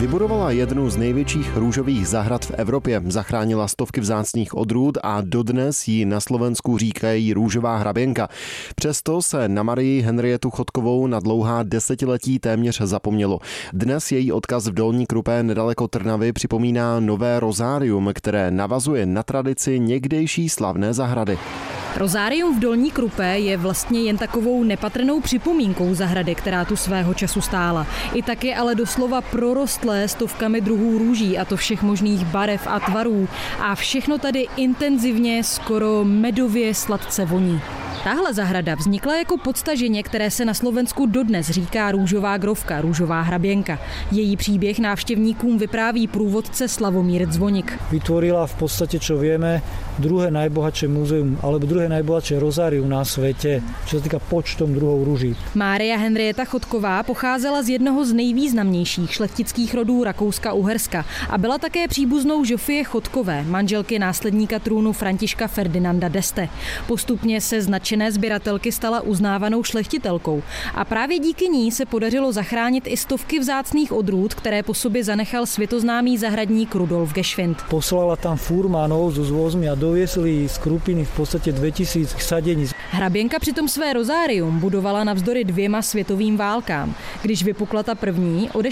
Vybudovala jednu z největších růžových zahrad v Evropě, zachránila stovky vzácných odrůd a dodnes ji na Slovensku říkají růžová hraběnka. Přesto se na Marii Henrietu Chodkovou na dlouhá desetiletí téměř zapomnělo. Dnes její odkaz v Dolní Krupé nedaleko Trnavy připomíná nové rozárium, které navazuje na tradici někdejší slavné zahrady. Rozárium v Dolní Krupé je vlastně jen takovou nepatrnou připomínkou zahrady, která tu svého času stála. I tak je ale doslova prorostlé stovkami druhů růží, a to všech možných barev a tvarů. A všechno tady intenzivně, skoro medově sladce voní. Tahle zahrada vznikla jako podstaženě, které se na Slovensku dodnes říká růžová grovka, růžová hraběnka. Její příběh návštěvníkům vypráví průvodce Slavomír Zvonik. Vytvorila v podstate, čo vieme, druhé najbohatšie múzeum alebo druhé najbohatšie rozárium na svete, čo sa týka počtom druhov rúží. Mária Henrieta Chodková pocházela z jednoho z nejvýznamnějších šlechtických rodů Rakouska-Uherska a byla také příbuznou Žofie Chodkové, manželky následníka trůnu Františka Ferdinanda d'Este. Postupně se značené sběratelky stala uznávanou šlechtitelkou a právě díky ní se podařilo zachránit i stovky vzácných odrůd, které po sobě zanechal světoznámý zahradník Rudolf Geschwind. Poslala tam furmanov so zvozmi a doviesli z Krupiny v podstate 2000 sadení. Hraběnka přitom své rozárium budovala navzdory 2 světovým válkám. Když vypukla ta první,